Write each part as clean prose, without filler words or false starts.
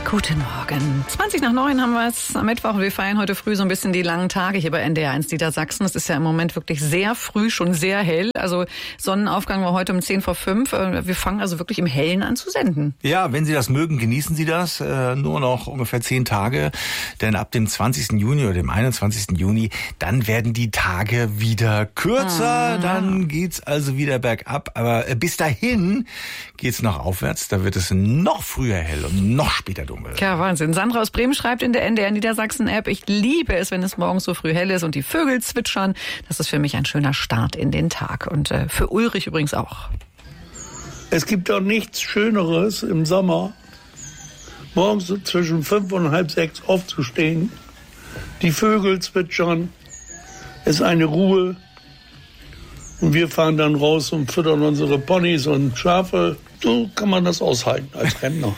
Guten Morgen. 20:09 haben wir es am Mittwoch. Wir feiern heute früh so ein bisschen die langen Tage hier bei NDR 1 Niedersachsen. Es ist ja im Moment wirklich sehr früh, schon sehr hell. Also Sonnenaufgang war heute um 4:50. Wir fangen also wirklich im Hellen an zu senden. Ja, wenn Sie das mögen, genießen Sie das. Nur noch ungefähr 10 Tage. Denn ab dem 20. Juni oder dem 21. Juni, dann werden die Tage wieder kürzer. Dann geht's also wieder bergab. Aber bis dahin geht's noch aufwärts. Da wird es noch früher hell und noch später dunkel. Ja, Wahnsinn. Sandra aus Bremen schreibt in der NDR Niedersachsen-App: Ich liebe es, wenn es morgens so früh hell ist und die Vögel zwitschern. Das ist für mich ein schöner Start in den Tag. Und für Ulrich übrigens auch. Es gibt doch nichts Schöneres im Sommer, morgens so zwischen 5 und halb 6 aufzustehen. Die Vögel zwitschern, es ist eine Ruhe. Und wir fahren dann raus und füttern unsere Ponys und Schafe. So kann man das aushalten als Rentner.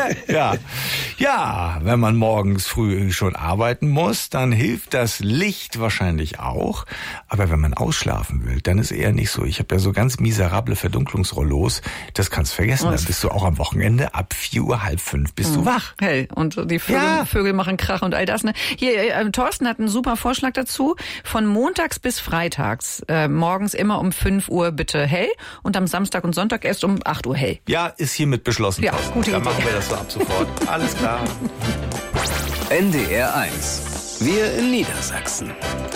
Ja, wenn man morgens früh schon arbeiten muss, dann hilft das Licht wahrscheinlich auch. Aber wenn man ausschlafen will, dann ist eher nicht so. Ich habe ja so ganz miserable Verdunklungsrollos. Das kannst du vergessen. Dann bist du auch am Wochenende ab 4 Uhr, halb 5 bist du wach. Hell. Und die Vögel machen Krach und all das. Ne? Hier, Thorsten hat einen super Vorschlag dazu. Von montags bis freitags morgens immer um 5 Uhr bitte hell und am Samstag und Sonntag erst um 8 Uhr hell. Ja, ist hiermit beschlossen. Ja, gute Idee. Dann machen wir das so ab sofort. Alles klar. NDR 1. Wir in Niedersachsen.